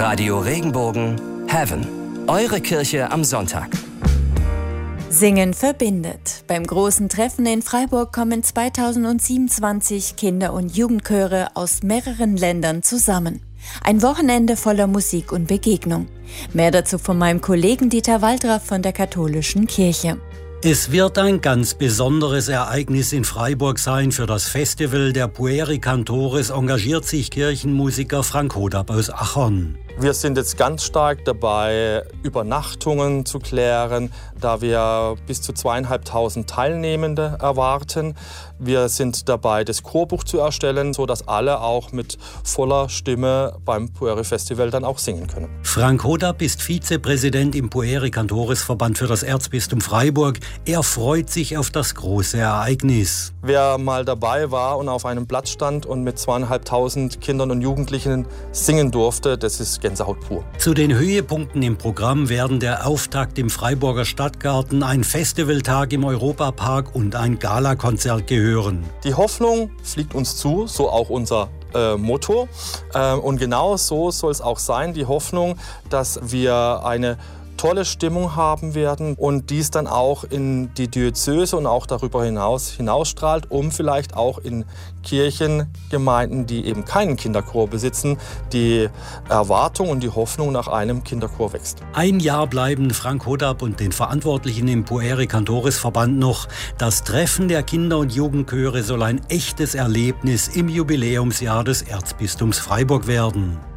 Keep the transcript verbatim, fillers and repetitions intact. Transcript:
Radio Regenbogen, Heaven. Eure Kirche am Sonntag. Singen verbindet. Beim großen Treffen in Freiburg kommen zweitausendsiebenundzwanzig Kinder- und Jugendchöre aus mehreren Ländern zusammen. Ein Wochenende voller Musik und Begegnung. Mehr dazu von meinem Kollegen Dieter Waldraff von der Katholischen Kirche. Es wird ein ganz besonderes Ereignis in Freiburg sein. Für das Festival der Pueri Cantores engagiert sich Kirchenmusiker Frank Hodab aus Achern. Wir sind jetzt ganz stark dabei, Übernachtungen zu klären, da wir bis zu zweieinhalbtausend Teilnehmende erwarten. Wir sind dabei, das Chorbuch zu erstellen, sodass alle auch mit voller Stimme beim Pueri Festival dann auch singen können. Frank Hodab ist Vizepräsident im Pueri Cantores Verband für das Erzbistum Freiburg. Er freut sich auf das große Ereignis. Wer mal dabei war und auf einem Platz stand und mit zweieinhalbtausend Kindern und Jugendlichen singen durfte, das ist Gänsehaut pur. Zu den Höhepunkten im Programm werden der Auftakt im Freiburger Stadtgarten, ein Festivaltag im Europapark und ein Galakonzert gehören. Die Hoffnung fliegt uns zu, so auch unser äh, Motto. Äh, und genau so soll es auch sein, die Hoffnung, dass wir eine tolle Stimmung haben werden und dies dann auch in die Diözese und auch darüber hinaus hinausstrahlt, um vielleicht auch in Kirchengemeinden, die eben keinen Kinderchor besitzen, die Erwartung und die Hoffnung nach einem Kinderchor wächst. Ein Jahr bleiben Frank Hodab und den Verantwortlichen im Pueri Cantores Verband noch. Das Treffen der Kinder- und Jugendchöre soll ein echtes Erlebnis im Jubiläumsjahr des Erzbistums Freiburg werden.